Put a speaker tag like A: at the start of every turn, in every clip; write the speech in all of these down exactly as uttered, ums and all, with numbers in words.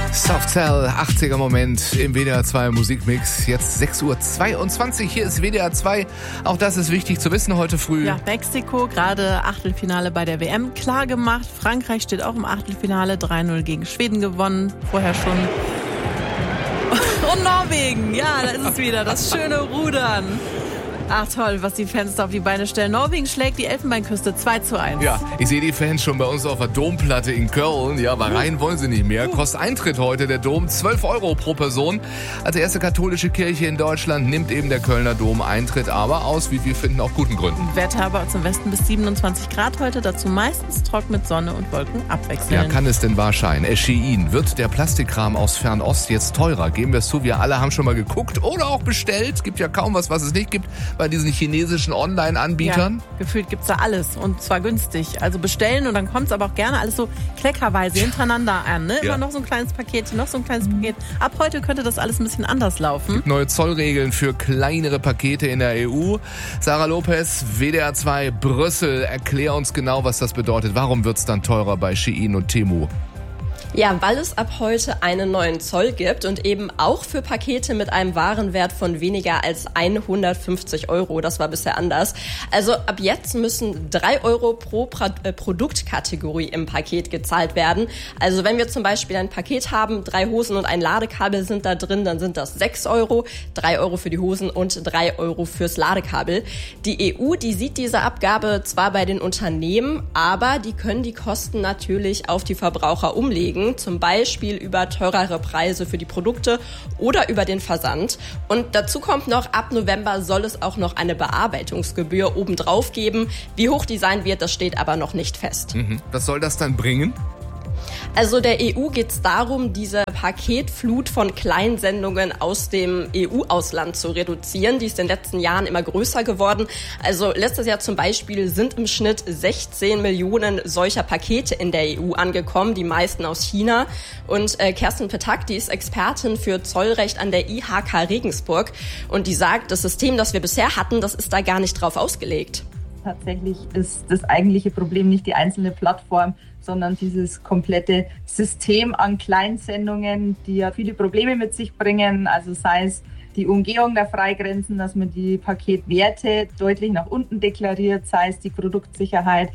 A: Softcell, achtziger Moment im W D R zwei Musikmix. Jetzt sechs Uhr zweiundzwanzig, hier ist W D R zwei. Auch das ist wichtig zu wissen heute früh.
B: Ja, Mexiko, gerade Achtelfinale bei der W M klar gemacht. Frankreich steht auch im Achtelfinale, drei null gegen Schweden gewonnen. Vorher schon. Und Norwegen, ja, da ist es wieder, das schöne Rudern. Ach toll, was die Fans da auf die Beine stellen. Norwegen schlägt die Elfenbeinküste zwei zu eins.
A: Ja, ich sehe die Fans schon bei uns auf der Domplatte in Köln. Ja, aber rein wollen sie nicht mehr. Kostet Eintritt heute der Dom zwölf Euro pro Person. Als erste katholische Kirche in Deutschland nimmt eben der Kölner Dom Eintritt, aber aus, wie wir finden, auch guten Gründen.
B: Wetter bei uns im Westen bis siebenundzwanzig Grad heute, dazu meistens trocken mit Sonne und Wolken abwechselnd.
A: Ja, kann es denn wahr sein? Shein, wird der Plastikkram aus Fernost jetzt teurer? Geben wir es zu, wir alle haben schon mal geguckt oder auch bestellt. Gibt ja kaum was, was es nicht gibt bei diesen chinesischen Online-Anbietern.
B: Ja, gefühlt gibt's da alles und zwar günstig. Also bestellen und dann kommt's aber auch gerne alles so kleckerweise hintereinander an. Ne? Immer
A: Ja.
B: noch so ein kleines Paket, noch so ein kleines Paket. Ab heute könnte das alles ein bisschen anders laufen.
A: Gibt neue Zollregeln für kleinere Pakete in der E U. Sarah Lopez, W D R zwei Brüssel, erklär uns genau, was das bedeutet. Warum wird's dann teurer bei Shein und Temu?
C: Ja, weil es ab heute einen neuen Zoll gibt und eben auch für Pakete mit einem Warenwert von weniger als hundertfünfzig Euro. Das war bisher anders. Also ab jetzt müssen drei Euro pro pra- äh, Produktkategorie im Paket gezahlt werden. Also wenn wir zum Beispiel ein Paket haben, drei Hosen und ein Ladekabel sind da drin, dann sind das sechs Euro, drei Euro für die Hosen und drei Euro fürs Ladekabel. Die E U, die sieht diese Abgabe zwar bei den Unternehmen, aber die können die Kosten natürlich auf die Verbraucher umlegen. Zum Beispiel über teurere Preise für die Produkte oder über den Versand. Und dazu kommt noch, ab November soll es auch noch eine Bearbeitungsgebühr obendrauf geben. Wie hoch die sein wird, das steht aber noch nicht fest.
A: Mhm. Was soll das dann bringen?
C: Also der E U geht es darum, diese Paketflut von Kleinsendungen aus dem E U-Ausland zu reduzieren. Die ist in den letzten Jahren immer größer geworden. Also letztes Jahr zum Beispiel sind im Schnitt sechzehn Millionen solcher Pakete in der E U angekommen, die meisten aus China. Und äh, Kerstin Petak, die ist Expertin für Zollrecht an der I H K Regensburg. Und die sagt, das System, das wir bisher hatten, das ist da gar nicht drauf ausgelegt.
D: Tatsächlich ist das eigentliche Problem nicht die einzelne Plattform, sondern dieses komplette System an Kleinsendungen, die ja viele Probleme mit sich bringen. Also sei es die Umgehung der Freigrenzen, dass man die Paketwerte deutlich nach unten deklariert, sei es die Produktsicherheit.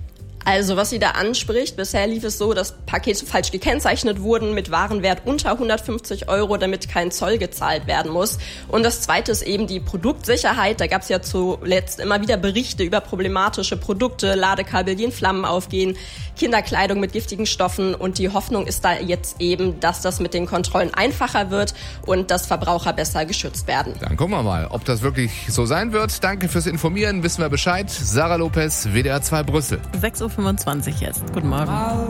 C: Also was sie da anspricht, bisher lief es so, dass Pakete falsch gekennzeichnet wurden mit Warenwert unter hundertfünfzig Euro, damit kein Zoll gezahlt werden muss. Und das Zweite ist eben die Produktsicherheit. Da gab es ja zuletzt immer wieder Berichte über problematische Produkte, Ladekabel, die in Flammen aufgehen, Kinderkleidung mit giftigen Stoffen. Und die Hoffnung ist da jetzt eben, dass das mit den Kontrollen einfacher wird und dass Verbraucher besser geschützt werden.
A: Dann gucken wir mal, ob das wirklich so sein wird. Danke fürs Informieren, wissen wir Bescheid. Sarah Lopez, W D R zwei Brüssel.
B: sechs Uhr fünfundzwanzig jetzt. Guten Morgen.